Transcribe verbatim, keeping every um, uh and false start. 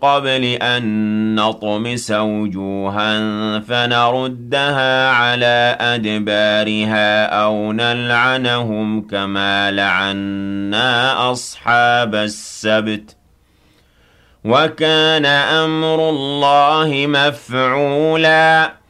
قبل أن نطمس وجوها فنردها على أدبارها أو نلعنهم كما لعنا أصحاب السبت وكان أمر الله مفعولا